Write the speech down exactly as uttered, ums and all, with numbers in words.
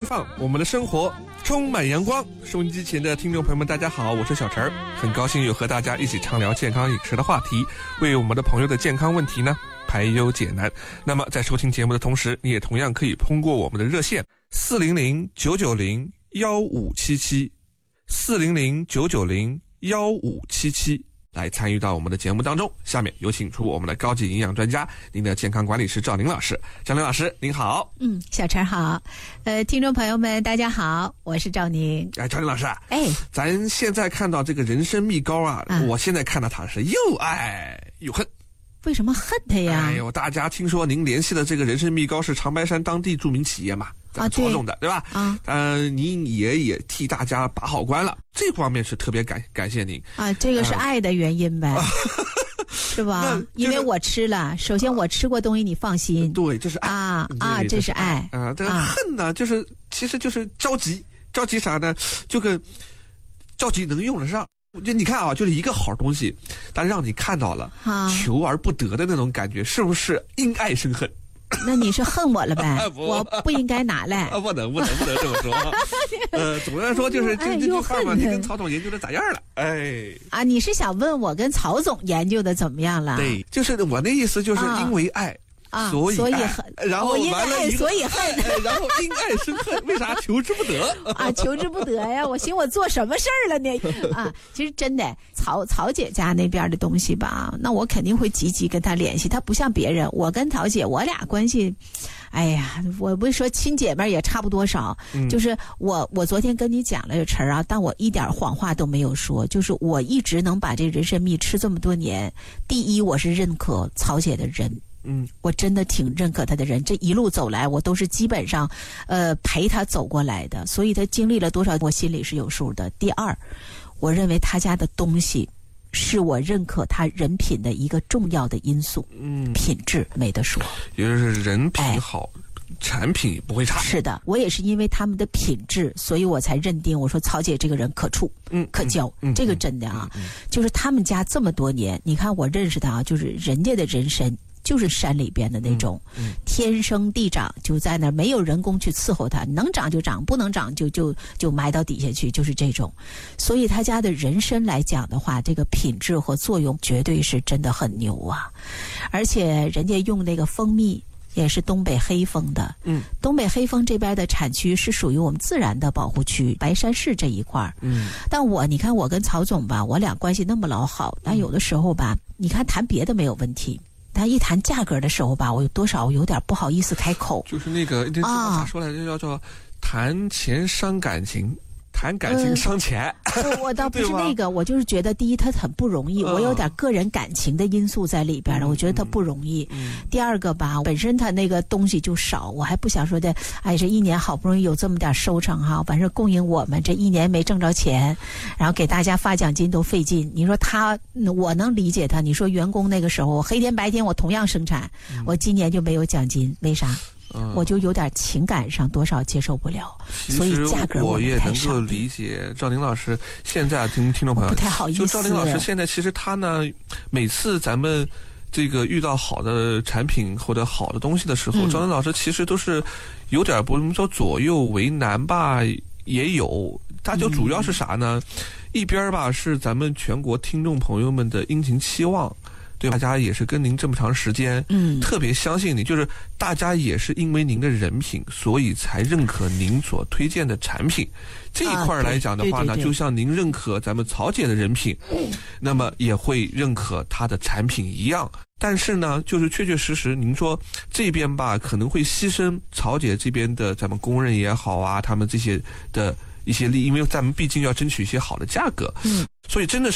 放，我们的生活充满阳光。收音机前的听众朋友们，大家好，我是小陈儿，很高兴有和大家一起畅聊健康饮食的话题，为我们的朋友的健康问题呢排忧解难。那么在收听节目的同时，你也同样可以通过我们的热线四零零九九零幺五七七四零零九九零幺五七七来参与到我们的节目当中。下面有请出我们的高级营养专家，您的健康管理师赵宁老师。赵宁老师您好。 嗯，小陈好。呃，听众朋友们大家好，我是赵宁。 哎，赵宁老师， 哎， 咱现在看到这个人参蜜膏啊， 啊我现在看到它是又爱又恨。 为什么恨他呀？ 哎呦，大家听说您联系的这个人参蜜膏是长白山当地著名企业嘛，咱们操纵的， 对, 对吧？啊，呃，您也也替大家把好关了，这方面是特别感感谢您啊。这个是爱的原因呗，啊、是吧？就是、因为我吃了，首先我吃过东西，你放心。 对，这是爱啊啊，这是爱啊。这个恨呢，就是其实就是着急，着急啥呢？这个着急能用得上。就你看啊，就是一个好东西，但让你看到了，啊、求而不得的那种感觉，是不是因爱生恨？ 那你是恨我了呗？我不应该拿来。 啊，不能不能不能这么说。呃，总的来说就是这这句话嘛，你跟曹总研究的咋样了？哎， 啊，你是想问我跟曹总研究的怎么样了？ 对，就是我那意思，就是因为爱。 啊， 所以所以恨， 然后因爱所以恨， 然后因爱生恨，为啥求之不得啊？求之不得呀！我寻我做什么事儿了呢？啊，其实真的，曹曹姐家那边的东西吧，那我肯定会积极跟他联系。他不像别人，我跟曹姐我俩关系，哎呀，我不是说亲姐妹也差不多少，嗯、就是我我昨天跟你讲了这词儿啊，但我一点谎话都没有说，就是我一直能把这人参蜜吃这么多年，第一我是认可曹姐的人。嗯，我真的挺认可他的人，这一路走来，我都是基本上，呃，陪他走过来的，所以他经历了多少，我心里是有数的。第二，我认为他家的东西，是我认可他人品的一个重要的因素。嗯，品质没得说， 也就是人品好。哎产品不会差。 是的，我也是因为他们的品质，所以我才认定我说曹姐这个人可处，嗯，可交，嗯、这个真的啊、嗯嗯，就是他们家这么多年，你看我认识他啊，就是人家的人参就是山里边的那种，嗯嗯、天生地长，就在那儿没有人工去伺候它，能长就长，不能长就就就埋到底下去，就是这种。所以他家的人参来讲的话，这个品质和作用绝对是真的很牛啊，而且人家用那个蜂蜜。也是东北黑蜂的，嗯，东北黑蜂这边的产区是属于我们自然的保护区，白山市这一块儿，嗯，但我你看我跟曹总吧，我俩关系那么老好，但有的时候吧，你看谈别的没有问题，但一谈价格的时候吧，我有多少有点不好意思开口， 就是那个这咋说来着，叫做谈钱伤感情。谈感情伤钱、 呃，我倒不是那个，我就是觉得第一他很不容易，我有点个人感情的因素在里边了，嗯、我觉得他不容易、嗯。第二个吧，本身他那个东西就少，我还不想说的，哎，这一年好不容易有这么点收成哈，反正供应我们这一年没挣着钱，然后给大家发奖金都费劲。你说他，我能理解他。你说员工那个时候，我黑天白天我同样生产，嗯、我今年就没有奖金，为啥？嗯、我就有点情感上多少接受不了，所以价格我也能够理解。赵宁老师现在听听众朋友不太好意思， 就赵宁老师现在其实他呢，每次咱们这个遇到好的产品或者好的东西的时候，嗯、赵宁老师其实都是有点不能说左右为难吧，也有。他就主要是啥呢？嗯、一边吧是咱们全国听众朋友们的殷勤期望。对，大家也是跟您这么长时间，嗯，特别相信你，就是大家也是因为您的人品，所以才认可您所推荐的产品。这一块来讲的话呢，啊、就像您认可咱们曹姐的人品，嗯，那么也会认可她的产品一样。但是呢，就是确确实实，您说这边吧，可能会牺牲曹姐这边的咱们工人也好啊，他们这些的一些利益，因为咱们毕竟要争取一些好的价格，嗯，所以真的是。